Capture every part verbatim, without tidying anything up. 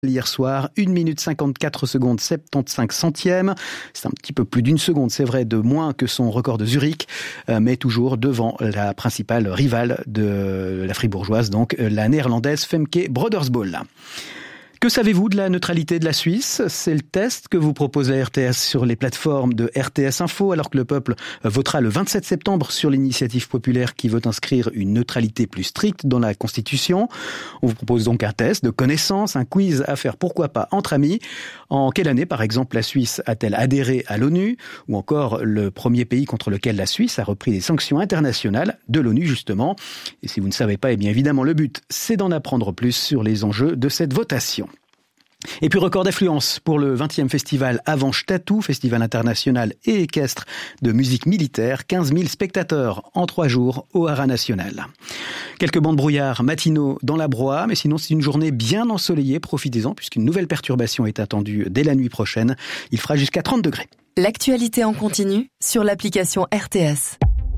Hier soir, une minute cinquante-quatre secondes soixante-quinze centièmes. C'est un petit peu plus d'une seconde, c'est vrai, de moins que son record de Zurich, mais toujours devant la principale rivale de la fribourgeoise, donc la néerlandaise Femke Brodersbol. Que savez-vous de la neutralité de la Suisse ? C'est le test que vous propose la R T S sur les plateformes de R T S Info, alors que le peuple votera le vingt-sept septembre sur l'initiative populaire qui veut inscrire une neutralité plus stricte dans la Constitution. On vous propose donc un test de connaissance, un quiz à faire pourquoi pas entre amis. En quelle année, par exemple, la Suisse a-t-elle adhéré à l'ONU ? Ou encore le premier pays contre lequel la Suisse a repris des sanctions internationales de l'ONU, justement. Et si vous ne savez pas, eh bien évidemment, le but, c'est d'en apprendre plus sur les enjeux de cette votation. Et puis record d'affluence pour le vingtième festival Avanche Tatou, festival international et équestre de musique militaire, quinze mille spectateurs en trois jours au Haras National. Quelques bancs de brouillard matinaux dans la Broye, mais sinon c'est une journée bien ensoleillée, profitez-en puisqu'une nouvelle perturbation est attendue dès la nuit prochaine. Il fera jusqu'à trente degrés. L'actualité en continu sur l'application R T S.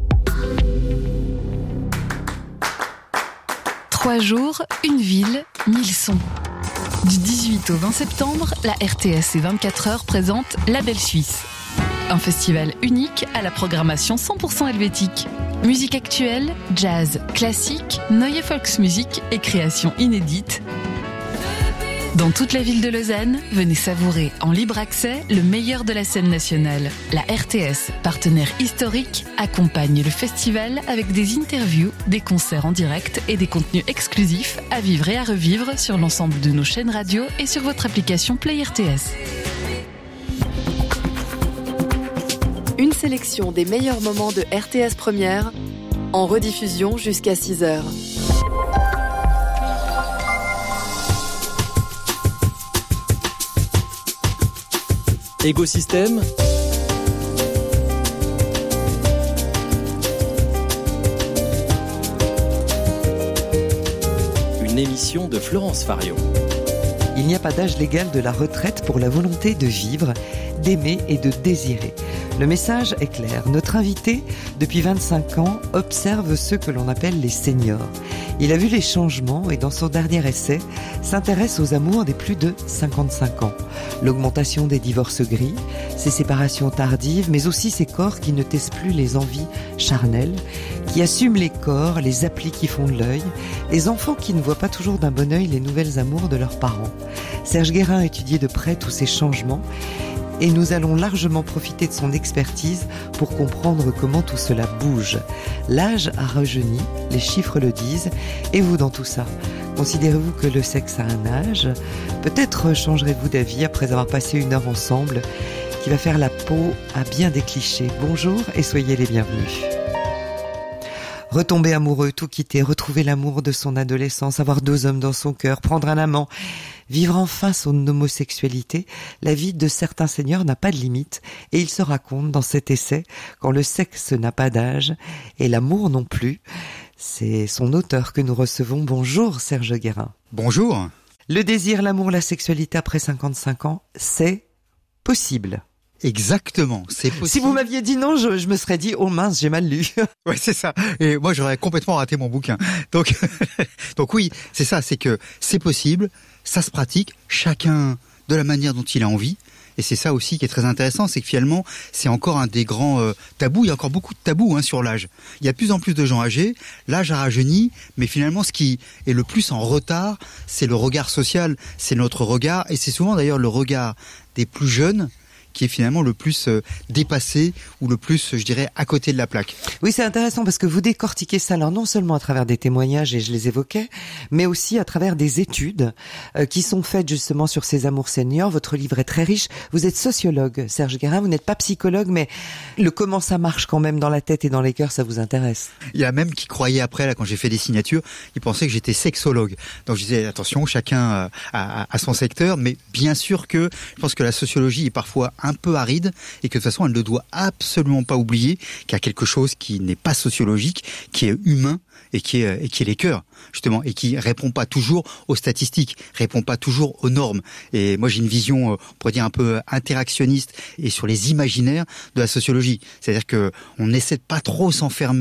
Trois jours, une ville, mille sons. Du dix-huit au vingt septembre, la R T S et vingt-quatre heures présente La Belle Suisse. Un festival unique à la programmation cent pour cent helvétique. Musique actuelle, jazz, classique, neue Volksmusik et créations inédites. Dans toute la ville de Lausanne, venez savourer en libre accès le meilleur de la scène nationale. La R T S, partenaire historique, accompagne le festival avec des interviews, des concerts en direct et des contenus exclusifs à vivre et à revivre sur l'ensemble de nos chaînes radio et sur votre application Play R T S. Une sélection des meilleurs moments de R T S Première, en rediffusion jusqu'à six heures. Écosystème. Une émission de Florence Fario. Il n'y a pas d'âge légal de la retraite pour la volonté de vivre, d'aimer et de désirer. Le message est clair. Notre invité, depuis vingt-cinq ans, observe ceux que l'on appelle les seniors. Il a vu les changements et dans son dernier essai, s'intéresse aux amours des plus de cinquante-cinq ans. L'augmentation des divorces gris, ces séparations tardives, mais aussi ces corps qui ne taisent plus les envies charnelles, qui assument les corps, les applis qui font de l'œil, les enfants qui ne voient pas toujours d'un bon œil les nouvelles amours de leurs parents. Serge Guérin a étudié de près tous ces changements et nous allons largement profiter de son expertise pour comprendre comment tout cela bouge. L'âge a rajeuni, les chiffres le disent, et vous dans tout ça ? Considérez-vous que le sexe a un âge ? Peut-être changerez-vous d'avis après avoir passé une heure ensemble qui va faire la peau à bien des clichés. Bonjour et soyez les bienvenus. Retomber amoureux, tout quitter, retrouver l'amour de son adolescence, avoir deux hommes dans son cœur, prendre un amant, vivre enfin son homosexualité, la vie de certains seniors n'a pas de limite et il se raconte dans cet essai quand le sexe n'a pas d'âge et l'amour non plus. C'est son auteur que nous recevons. Bonjour Serge Guérin. Bonjour. Le désir, l'amour, la sexualité après cinquante-cinq ans, c'est possible. Exactement, c'est possible. Si vous m'aviez dit non, je, je me serais dit, oh mince, j'ai mal lu. Ouais, c'est ça. Et moi, j'aurais complètement raté mon bouquin. Donc, donc oui, c'est ça, c'est que c'est possible, ça se pratique, chacun de la manière dont il a envie. Et c'est ça aussi qui est très intéressant, c'est que finalement, c'est encore un des grands euh, tabous. Il y a encore beaucoup de tabous hein, sur l'âge. Il y a de plus en plus de gens âgés, l'âge a rajeuni, mais finalement, ce qui est le plus en retard, c'est le regard social, c'est notre regard, et c'est souvent d'ailleurs le regard des plus jeunes qui est finalement le plus euh, dépassé ou le plus, je dirais, à côté de la plaque. Oui, c'est intéressant parce que vous décortiquez ça, alors non seulement à travers des témoignages, et je les évoquais, mais aussi à travers des études euh, qui sont faites justement sur ces amours seniors. Votre livre est très riche. Vous êtes sociologue, Serge Guérin, vous n'êtes pas psychologue, mais le comment ça marche quand même dans la tête et dans les cœurs, ça vous intéresse. Il y a même qui croyaient après, là, quand j'ai fait des signatures, ils pensaient que j'étais sexologue. Donc je disais, attention, chacun euh, a, a son secteur, mais bien sûr que je pense que la sociologie est parfois un peu aride et que de toute façon elle ne doit absolument pas oublier qu'il y a quelque chose qui n'est pas sociologique, qui est humain et qui est, et qui est les cœurs justement, et qui répond pas toujours aux statistiques, répond pas toujours aux normes. Et moi j'ai une vision, on pourrait dire un peu interactionniste et sur les imaginaires de la sociologie. C'est-à-dire que on essaie de pas trop s'enfermer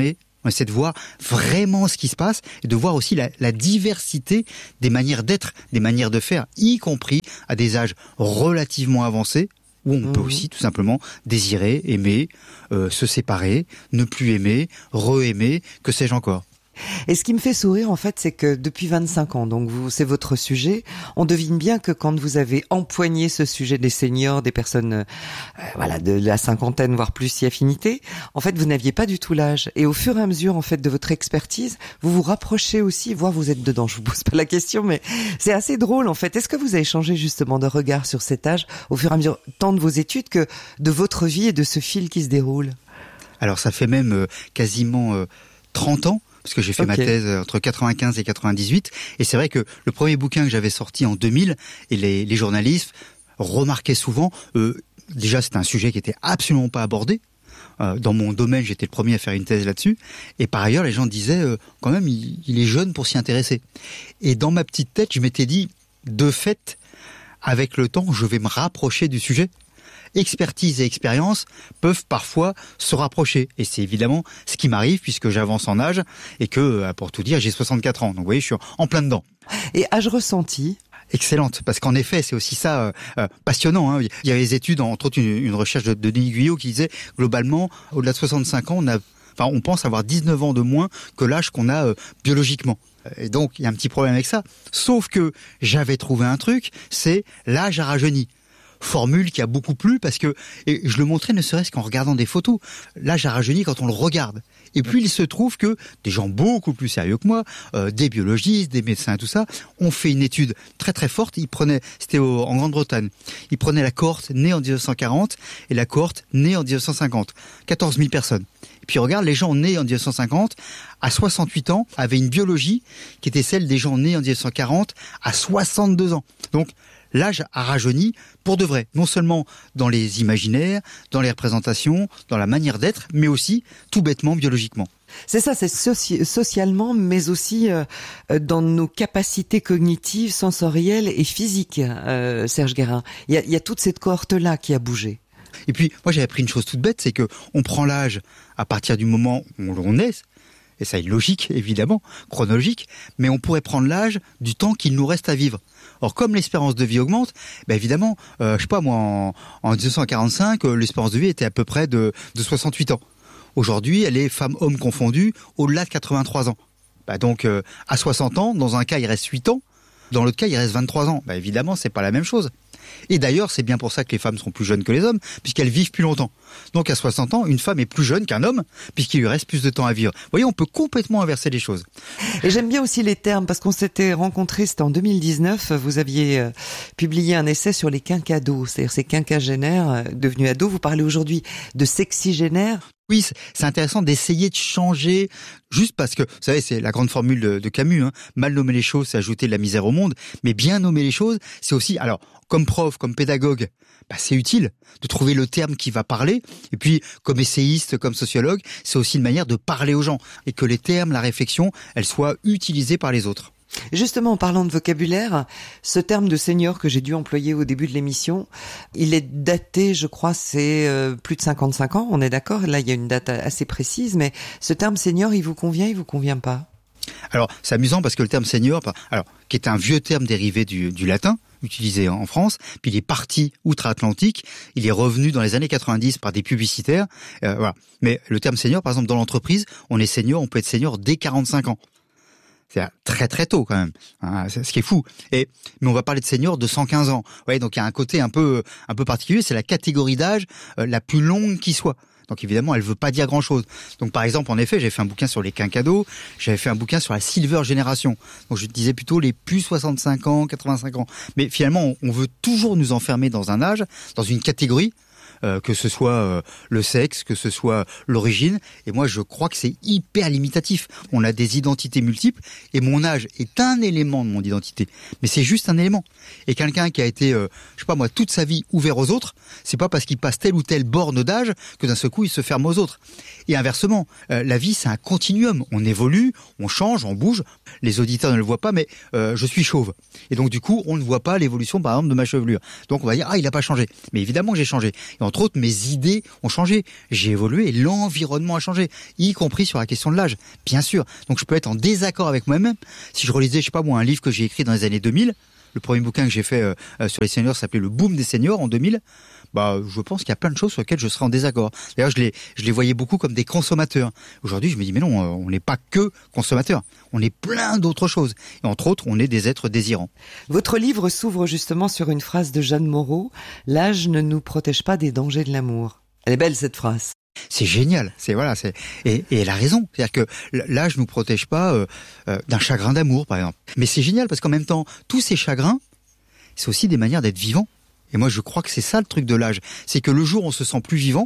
On essaie de voir vraiment ce qui se passe et de voir aussi la, la diversité des manières d'être, des manières de faire, y compris à des âges relativement avancés, où on mmh. peut aussi tout simplement désirer, aimer, euh, se séparer, ne plus aimer, re-aimer, que sais-je encore. Et ce qui me fait sourire, en fait, c'est que depuis vingt-cinq ans, donc vous, c'est votre sujet, on devine bien que quand vous avez empoigné ce sujet des seniors, des personnes, euh, voilà, de la cinquantaine, voire plus, si affinité, en fait, vous n'aviez pas du tout l'âge. Et au fur et à mesure, en fait, de votre expertise, vous vous rapprochez aussi, voire vous êtes dedans. Je vous pose pas la question, mais c'est assez drôle, en fait. Est-ce que vous avez changé justement de regard sur cet âge au fur et à mesure, tant de vos études que de votre vie et de ce fil qui se déroule? Alors, ça fait même euh, quasiment euh, trente ans. Parce que j'ai fait okay. ma thèse entre quatre-vingt-quinze et quatre-vingt-dix-huit, et c'est vrai que le premier bouquin que j'avais sorti en deux mille, et les, les journalistes remarquaient souvent, euh, déjà c'était un sujet qui était absolument pas abordé. Euh, dans mon domaine, j'étais le premier à faire une thèse là-dessus, et par ailleurs les gens disaient euh, quand même il, il est jeune pour s'y intéresser. Et dans ma petite tête, je m'étais dit de fait, avec le temps, je vais me rapprocher du sujet. Expertise et expérience peuvent parfois se rapprocher. Et c'est évidemment ce qui m'arrive puisque j'avance en âge et que, pour tout dire, j'ai soixante-quatre ans. Donc vous voyez, je suis en plein dedans. Et âge ressenti ? Excellente, parce qu'en effet, c'est aussi ça euh, euh, passionnant. Hein. Il y a des études, entre autres une, une recherche de, de Denis Guyot qui disait, globalement, au-delà de soixante-cinq ans, on, a, enfin, on pense avoir dix-neuf ans de moins que l'âge qu'on a euh, biologiquement. Et donc, il y a un petit problème avec ça. Sauf que j'avais trouvé un truc, c'est l'âge a rajeuni. Formule qui a beaucoup plu parce que, et je le montrais ne serait-ce qu'en regardant des photos, l'âge a rajeuni quand on le regarde. Et puis il se trouve que des gens beaucoup plus sérieux que moi, euh, des biologistes, des médecins, tout ça, ont fait une étude très très forte. Ils prenaient, c'était au, en Grande-Bretagne, ils prenaient la cohorte née en dix-neuf cent quarante et la cohorte née en dix-neuf cent cinquante, quatorze mille personnes. Et puis regarde, les gens nés en dix-neuf cent cinquante, à soixante-huit ans, avaient une biologie qui était celle des gens nés en dix-neuf cent quarante à soixante-deux ans. Donc l'âge a rajeuni pour de vrai, non seulement dans les imaginaires, dans les représentations, dans la manière d'être, mais aussi tout bêtement biologiquement. C'est ça, c'est soci- socialement, mais aussi euh, dans nos capacités cognitives, sensorielles et physiques, euh, Serge Guérin. Il y a, il y a toute cette cohorte-là qui a bougé. Et puis, moi j'ai appris une chose toute bête, c'est que on prend l'âge à partir du moment où on est, et ça est logique, évidemment, chronologique, mais on pourrait prendre l'âge du temps qu'il nous reste à vivre. Or, comme l'espérance de vie augmente, ben évidemment, euh, je sais pas moi, en, en dix-neuf cent quarante-cinq, euh, l'espérance de vie était à peu près de, de soixante-huit ans. Aujourd'hui, elle est femmes-hommes confondus, au-delà de quatre-vingt-trois ans. Ben donc, euh, à soixante ans, dans un cas, il reste huit ans, dans l'autre cas, il reste vingt-trois ans. Ben évidemment, c'est pas la même chose. Et d'ailleurs, c'est bien pour ça que les femmes sont plus jeunes que les hommes, puisqu'elles vivent plus longtemps. Donc à soixante ans, une femme est plus jeune qu'un homme, puisqu'il lui reste plus de temps à vivre. Vous voyez, on peut complètement inverser les choses. Et j'aime bien aussi les termes, parce qu'on s'était rencontrés, c'était en deux mille dix-neuf, vous aviez euh, publié un essai sur les quinquados, c'est-à-dire ces quinquagénaires euh, devenus ados. Vous parlez aujourd'hui de sexygénaires. Oui, c'est intéressant d'essayer de changer, juste parce que, vous savez, c'est la grande formule de, de Camus, hein, mal nommer les choses, c'est ajouter de la misère au monde, mais bien nommer les choses, c'est aussi, alors, comme prof, comme pédagogue, bah, c'est utile de trouver le terme qui va parler, et puis, comme essayiste, comme sociologue, c'est aussi une manière de parler aux gens, et que les termes, la réflexion, elles soient utilisées par les autres. Justement, en parlant de vocabulaire, ce terme de senior que j'ai dû employer au début de l'émission, il est daté, je crois, c'est euh, plus de cinquante-cinq ans, on est d'accord? Là, il y a une date assez précise, mais ce terme senior, il vous convient, il vous convient pas? Alors, c'est amusant parce que le terme senior, alors, qui est un vieux terme dérivé du, du latin, utilisé en France, puis il est parti outre-Atlantique, il est revenu dans les années quatre-vingt-dix par des publicitaires, euh, voilà. Mais le terme senior, par exemple, dans l'entreprise, on est senior, on peut être senior dès quarante-cinq ans. C'est très très tôt quand même, hein, c'est ce qui est fou. Et mais on va parler de seniors de cent quinze ans. Ouais, donc il y a un côté un peu un peu particulier, c'est la catégorie d'âge euh, la plus longue qui soit. Donc évidemment, elle veut pas dire grand-chose. Donc par exemple, en effet, j'ai fait un bouquin sur les quinquados, j'avais fait un bouquin sur la silver génération. Donc je disais plutôt les plus soixante-cinq ans, quatre-vingt-cinq ans. Mais finalement, on, on veut toujours nous enfermer dans un âge, dans une catégorie. Euh, que ce soit euh, le sexe, que ce soit l'origine. Et moi, je crois que c'est hyper limitatif. On a des identités multiples et mon âge est un élément de mon identité. Mais c'est juste un élément. Et quelqu'un qui a été, euh, je sais pas moi, toute sa vie ouvert aux autres, c'est pas parce qu'il passe telle ou telle borne d'âge que d'un seul coup, il se ferme aux autres. Et inversement, euh, la vie, c'est un continuum. On évolue, on change, on bouge. Les auditeurs ne le voient pas, mais euh, je suis chauve. Et donc, du coup, on ne voit pas l'évolution, par exemple, de ma chevelure. Donc, on va dire, ah, il a pas changé. Mais évidemment que j'ai changé. Et en entre autres, mes idées ont changé. J'ai évolué et l'environnement a changé, y compris sur la question de l'âge, bien sûr. Donc je peux être en désaccord avec moi-même. Si je relisais, je sais pas moi, un livre que j'ai écrit dans les années deux mille, le premier bouquin que j'ai fait euh, sur les seniors s'appelait Le Boom des seniors en deux mille. Bah, je pense qu'il y a plein de choses sur lesquelles je serais en désaccord. D'ailleurs, je les, je les voyais beaucoup comme des consommateurs. Aujourd'hui, je me dis, mais non, on n'est pas que consommateurs. On est plein d'autres choses. Et entre autres, on est des êtres désirants. Votre livre s'ouvre justement sur une phrase de Jeanne Moreau. L'âge ne nous protège pas des dangers de l'amour. Elle est belle, cette phrase. C'est génial. C'est, voilà, c'est, et, et elle a raison. C'est-à-dire que l'âge nous protège pas, euh, euh, d'un chagrin d'amour, par exemple. Mais c'est génial parce qu'en même temps, tous ces chagrins, c'est aussi des manières d'être vivant. Et moi, je crois que c'est ça le truc de l'âge. C'est que le jour où on se sent plus vivant,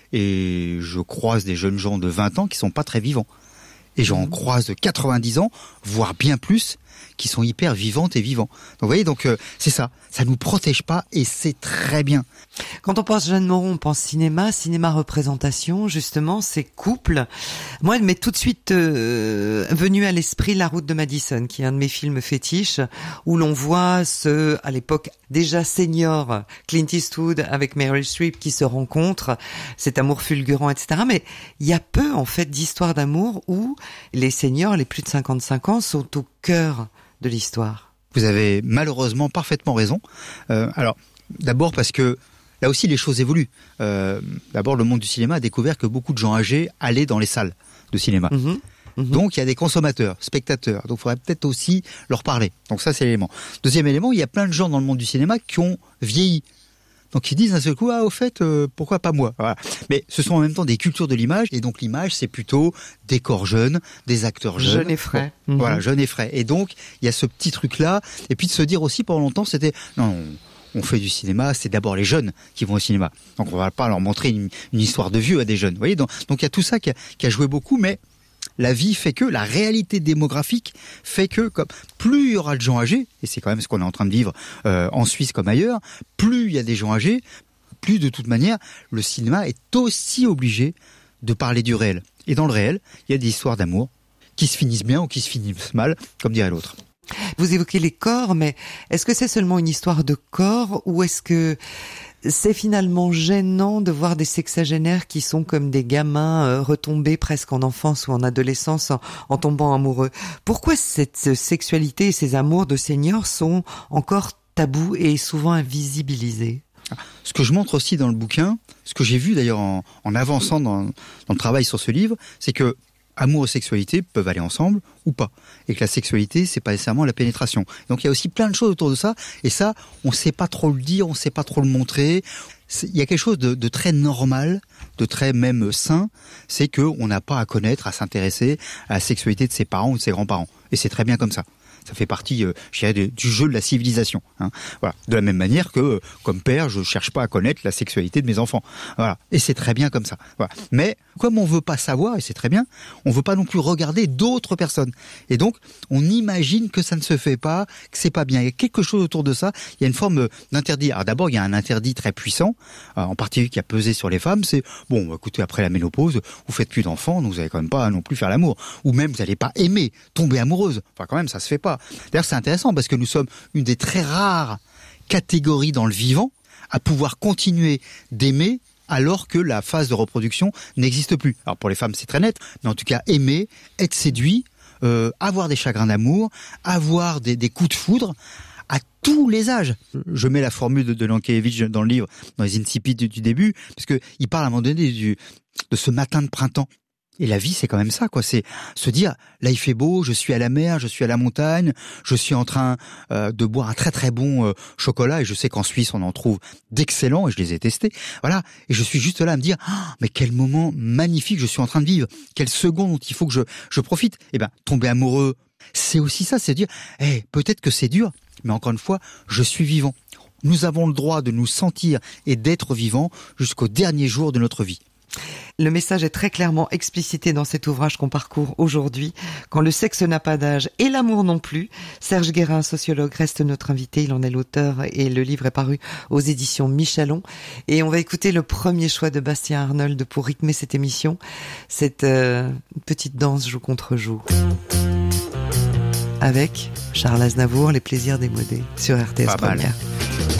et je croise des jeunes gens de vingt ans qui sont pas très vivants. Et j'en mmh. croise de quatre-vingt-dix ans, voire bien plus, qui sont hyper vivantes et vivants. Donc vous voyez, donc euh, c'est ça. Ça nous protège pas et c'est très bien. Quand on pense Jeanne Moreau, on pense cinéma, cinéma représentation, justement, ces couples. Moi, elle m'est tout de suite euh, venue à l'esprit La Route de Madison, qui est un de mes films fétiches, où l'on voit ce, à l'époque, déjà senior Clint Eastwood avec Meryl Streep qui se rencontrent, cet amour fulgurant, et cetera. Mais il y a peu, en fait, d'histoires d'amour où les seniors, les plus de cinquante-cinq ans, sont au cœur de l'histoire. Vous avez malheureusement parfaitement raison. Euh, alors, d'abord parce que là aussi les choses évoluent. Euh, d'abord, le monde du cinéma a découvert que beaucoup de gens âgés allaient dans les salles de cinéma. Mmh. Mmh. Donc il y a des consommateurs, spectateurs. Donc il faudrait peut-être aussi leur parler. Donc ça c'est l'élément. Deuxième élément, il y a plein de gens dans le monde du cinéma qui ont vieilli. Donc ils disent d'un seul coup, ah au fait, euh, pourquoi pas moi, voilà. Mais ce sont en même temps des cultures de l'image, et donc l'image c'est plutôt des corps jeunes, des acteurs jeunes. Jeunes et frais. Bon, mmh. Voilà, jeunes et frais. Et donc il y a ce petit truc-là, et puis de se dire aussi pendant longtemps, c'était, non, on fait du cinéma, c'est d'abord les jeunes qui vont au cinéma. Donc on va pas leur montrer une, une histoire de vieux à des jeunes. Vous voyez, donc, donc il y a tout ça qui a, qui a joué beaucoup, mais la vie fait que, la réalité démographique fait que, comme plus il y aura de gens âgés, et c'est quand même ce qu'on est en train de vivre euh, en Suisse comme ailleurs, plus il y a des gens âgés, plus de toute manière, le cinéma est aussi obligé de parler du réel. Et dans le réel, il y a des histoires d'amour qui se finissent bien ou qui se finissent mal, comme dirait l'autre. Vous évoquez les corps, mais est-ce que c'est seulement une histoire de corps ou est-ce que c'est finalement gênant de voir des sexagénaires qui sont comme des gamins euh, retombés presque en enfance ou en adolescence en, en tombant amoureux? Pourquoi cette sexualité et ces amours de seniors sont encore tabous et souvent invisibilisés? Ce que je montre aussi dans le bouquin, ce que j'ai vu d'ailleurs en, en avançant dans, dans le travail sur ce livre, c'est que amour et sexualité peuvent aller ensemble ou pas. Et que la sexualité, c'est pas nécessairement la pénétration. Donc il y a aussi plein de choses autour de ça. Et ça, on sait pas trop le dire, on sait pas trop le montrer. Il y a quelque chose de, de très normal, de très même sain, c'est qu'on n'a pas à connaître, à s'intéresser à la sexualité de ses parents ou de ses grands-parents. Et c'est très bien comme ça. Ça fait partie, euh, je dirais, du jeu de la civilisation. Hein. Voilà. De la même manière que, euh, comme père, je cherche pas à connaître la sexualité de mes enfants. Voilà. Et c'est très bien comme ça. Voilà. Mais comme on veut pas savoir, et c'est très bien, on veut pas non plus regarder d'autres personnes. Et donc, on imagine que ça ne se fait pas, que c'est pas bien. Il y a quelque chose autour de ça. Il y a une forme d'interdit. Alors d'abord, il y a un interdit très puissant, euh, en particulier qui a pesé sur les femmes. C'est bon, écoutez, après la ménopause, vous faites plus d'enfants, donc vous allez quand même pas non plus faire l'amour, ou même vous allez pas aimer, tomber amoureuse. Enfin, quand même, ça se fait pas. D'ailleurs, c'est intéressant parce que nous sommes une des très rares catégories dans le vivant à pouvoir continuer d'aimer alors que la phase de reproduction n'existe plus. Alors pour les femmes, c'est très net, mais en tout cas, aimer, être séduit, euh, avoir des chagrins d'amour, avoir des, des coups de foudre à tous les âges. Je mets la formule de, de Lankiewicz dans le livre, dans les Incipides du, du début, parce que il parle à un moment donné du, de ce matin de printemps. Et la vie, c'est quand même ça, quoi. C'est se dire, là, il fait beau, je suis à la mer, je suis à la montagne, je suis en train euh, de boire un très très bon euh, chocolat, et je sais qu'en Suisse, on en trouve d'excellents, et je les ai testés. Voilà. Et je suis juste là à me dire, ah, mais quel moment magnifique je suis en train de vivre. Quelle seconde dont il faut que je, je profite. Eh ben, tomber amoureux, c'est aussi ça, c'est dire, eh, hey, peut-être que c'est dur, mais encore une fois, je suis vivant. Nous avons le droit de nous sentir et d'être vivants jusqu'au dernier jour de notre vie. Le message est très clairement explicité dans cet ouvrage qu'on parcourt aujourd'hui. Quand le sexe n'a pas d'âge et l'amour non plus, Serge Guérin, sociologue, reste notre invité. Il en est l'auteur et le livre est paru aux éditions Michalon. Et on va écouter le premier choix de Bastien Arnold pour rythmer cette émission. Cette euh, petite danse joue contre joue. Avec Charles Aznavour, Les plaisirs démodés sur R T S Première.